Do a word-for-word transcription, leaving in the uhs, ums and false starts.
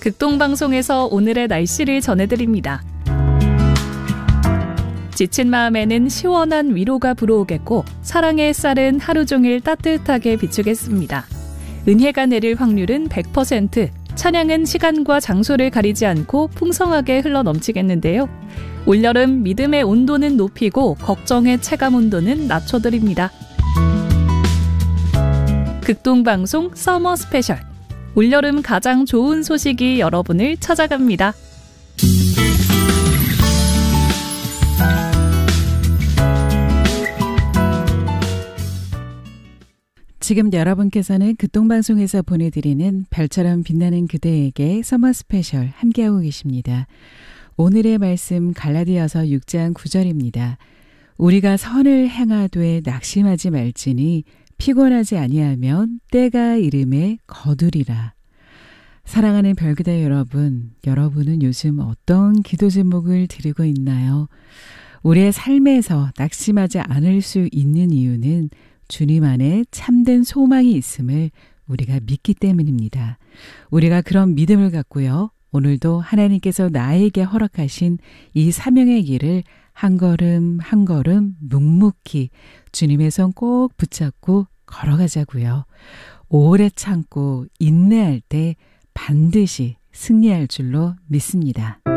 극동방송에서 오늘의 날씨를 전해드립니다. 지친 마음에는 시원한 위로가 불어오겠고 사랑의 햇살은 하루 종일 따뜻하게 비추겠습니다. 은혜가 내릴 확률은 백 퍼센트, 찬양은 시간과 장소를 가리지 않고 풍성하게 흘러넘치겠는데요. 올여름 믿음의 온도는 높이고 걱정의 체감 온도는 낮춰드립니다. 극동방송 서머 스페셜. 올여름 가장 좋은 소식이 여러분을 찾아갑니다. 지금 여러분께서는 극동방송에서 보내드리는 별처럼 빛나는 그대에게 서머 스페셜 함께하고 계십니다. 오늘의 말씀 갈라디아서 육 장 구 절입니다. 우리가 선을 행하되 낙심하지 말지니 피곤하지 아니하면 때가 이름에 거두리라. 사랑하는 별그대 여러분, 여러분은 요즘 어떤 기도 제목을 드리고 있나요? 우리의 삶에서 낙심하지 않을 수 있는 이유는 주님 안에 참된 소망이 있음을 우리가 믿기 때문입니다. 우리가 그런 믿음을 갖고요. 오늘도 하나님께서 나에게 허락하신 이 사명의 길을 한 걸음 한 걸음 묵묵히 주님의 손 꼭 붙잡고 걸어가자고요. 오래 참고 인내할 때 반드시 승리할 줄로 믿습니다.